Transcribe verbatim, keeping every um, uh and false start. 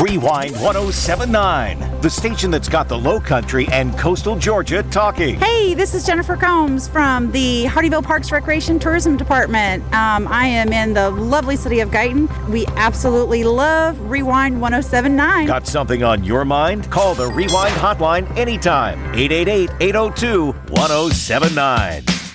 Rewind one oh seven point nine, the station that's got the Low Country and coastal Georgia talking. Hey, this is Jennifer Combs from the Hardyville Parks Recreation Tourism Department. Um, I am in the lovely city of Guyton. We absolutely love Rewind one oh seven point nine. Got something on your mind? Call the Rewind hotline anytime. eight eight eight, eight oh two, one oh seven nine.